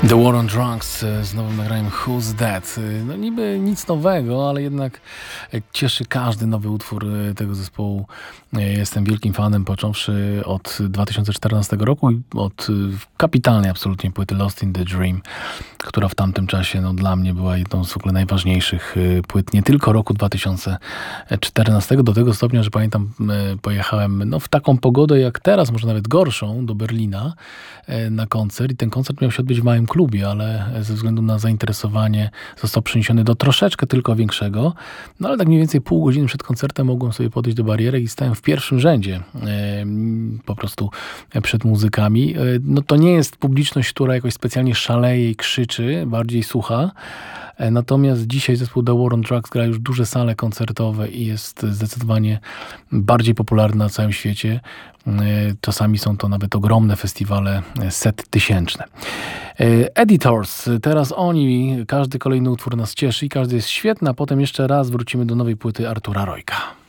The War on Drugs z nowym nagraniem Who's That? No niby nic nowego, ale jednak cieszy każdy nowy utwór tego zespołu. Jestem wielkim fanem, począwszy od 2014 roku i od kapitalnej absolutnie płyty Lost in the Dream, która w tamtym czasie dla mnie była jedną z w ogóle najważniejszych płyt nie tylko roku 2014, do tego stopnia, że pamiętam, pojechałem w taką pogodę jak teraz, może nawet gorszą, do Berlina na koncert i ten koncert miał się odbyć w małym klubie, ale ze względu na zainteresowanie został przeniesiony do troszeczkę tylko większego, ale tak mniej więcej pół godziny przed koncertem mogłem sobie podejść do barierek i stałem w pierwszym rzędzie po prostu przed muzykami. To nie jest publiczność, która jakoś specjalnie szaleje i krzyczy, bardziej słucha. Natomiast dzisiaj zespół The War on Drugs gra już duże sale koncertowe i jest zdecydowanie bardziej popularny na całym świecie. Czasami są to nawet ogromne festiwale settysięczne. Editors, teraz oni, każdy kolejny utwór nas cieszy i każdy jest świetny, a potem jeszcze raz wrócimy do nowej płyty Artura Rojka.